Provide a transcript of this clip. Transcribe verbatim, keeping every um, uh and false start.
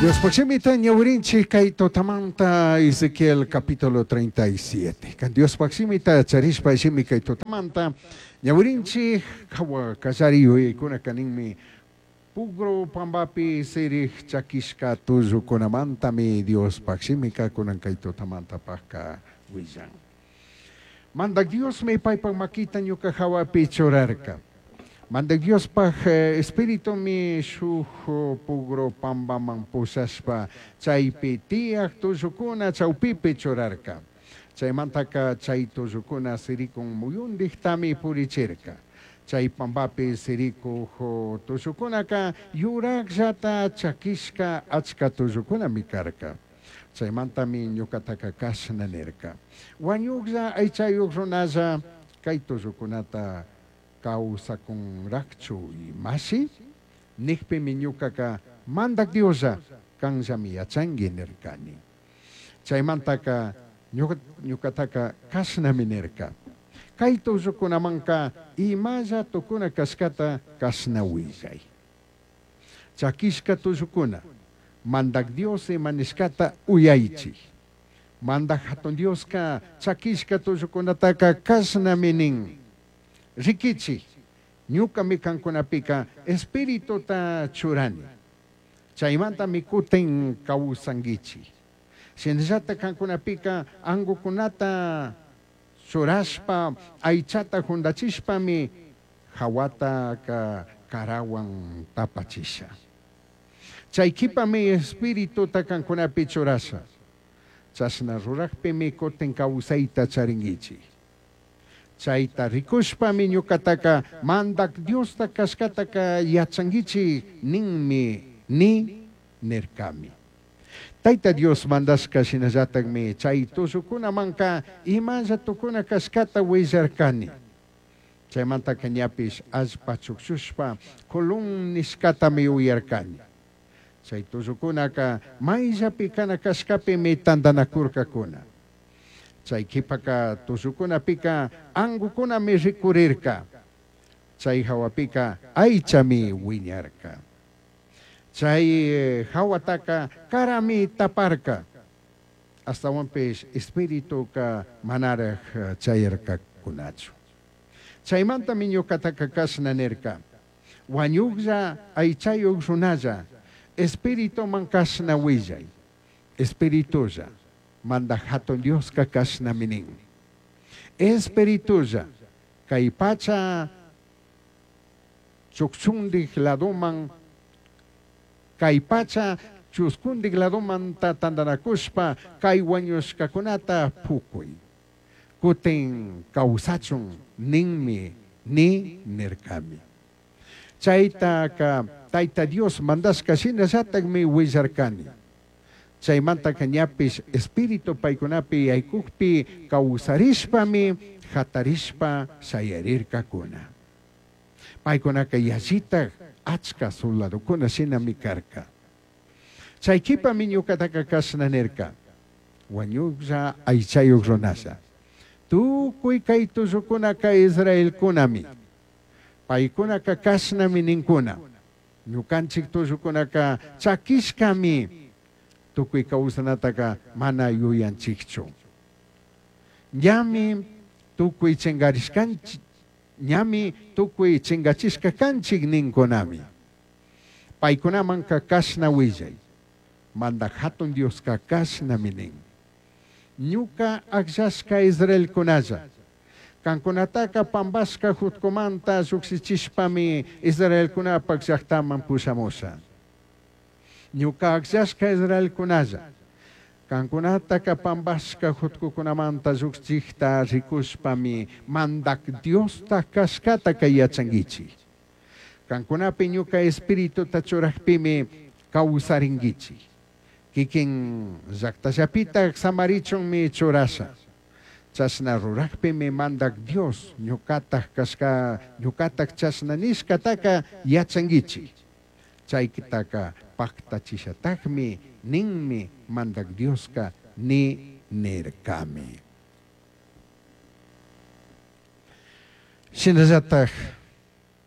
Dios paximita ñaurinchi kay totamanta Ezequiel capítulo treinta y siete. Kan Dios paximita charishpa shimi kay totamanta ñaurinchi kawa kasariyo ikuna kaninmi pugro pambapi siri chakishka tuzu kunamanta mi Dios paximika kunan kay totamanta paka wizan. Mandag Dios may pay pagmakita nyo kahawa pichorarka. Mandag Dios pa eh, espiritu mi suho pugro pambamang pusas pa chay pitiak tuzukuna chaupipi chorarka. Chay mantaka chay tuzukuna sirikong muyun dihtami purichirka. Chay pambapi siriku ho tuzukuna ka yurak jata chakishka achka tuzukuna mikarka. Chay mantami nyukataka kasnanerka. Wanyugza ay chayuk runaza kay tuzukunata causa kung rakchu y masi, nikpe minyuka ka mandak Diosa kang jami achangi nerkani. Chay mantaka nyukataka kasna minerka. Kay tuzuko naman ka imaza tukuna kaskata kasna wijay. Chakiska tuzukuna mandak Dios e maniskata uyaichi. Mandak hatun Dios ka chakiska tuzukuna taka kasna mining. Rikichi, nyuka mikan kunapika espiritu ta churani. Chaimanta mikuten kausangichi. Sinjata kan kunapika angu kunata suraspa aichata hundachispa mi hawata ka karawang tapachisha. Chaikipa mi espiritu ta kan kunapi churasa. Chasna rurakpe mi koten kausaita charingichi. Chaita rikushpa minyo kataka mandak Dios ta kaskataka yachangichi ningmi ni nerkami. Taita Dios mandas ka sinazatag mi chay tusukuna manka imanza tukuna kaskata wizarkani. Chay manta kanyapis az pachuksushpa kulung niskata mi uyarkani. Chay tusukuna ka maizapi kana kaskapi mi tandanakurka kuna. Chay kipaka tusukuna pika angukuna mi rikurirka. Chay hawapika aichami wiñarka. Chay eh, hawataka karami taparka. Hasta wampes espiritu ka manaraj uh, chayarka kunachu. Chay manta minyo kataka kasnanerka. Wanyugza aichayog sunaza. Espiritu man kasna wijay. Espirituza. Manda haton Dios kakas na mining. Espirituza, kay pacha chuksundig ladomang, kay pacha chuskundig ladomang tatandanakuspa, kay wanyos kakunata pukoy. Kuting kausachong ningmi ni nirkami. Chayta ka, taita Dios mandas kasinasatag mi wizarkani. Chay manta kanyapis espiritu paikunapi aykukpi kausarispa mi hatarispa sayarirka kuna. Paikunaka yasita achka sulado kuna sina mikarka. Chay kipa minyo kataka kasnanerka. Wanyugza aychayog ronasa. Tukuy kay tuzukuna ka Israel kunami. Paikunaka kasna mininkuna. Nyukanchik tuzukuna ka chakis kami. Tukuy kausanataka mana yuyan chikcho. Nyami tukuy chengariskanchi, nyami tukuy chengachisca kanchik ninkonami. Paikunaman ka kasna wijay. Mandak hatun Dios ka kasna mining. Nyuka agsaska Israel kunaza. Kankunataka pambaska hutkomanta suksichispami Israel kuna pagsaktaman pusamosa. Nyuka agsaska Israel kunaza. Kankunata ka pambaska hutko kunamanta zukchikta rikuspami mandak Dios ta kaskata kayachangichi. Kankunapi nyuka espiritu tachurakpimi kausaringichi. Kiking zaktasapita samarichong mi churasa. Chasna rurakpimi mandak Dios nyukatak kaska nyukatak chasna niskataka yachangichi. Chay kitaka paktachishatakmi ningmi mandak Dios ka ni nerkami. Sinazatag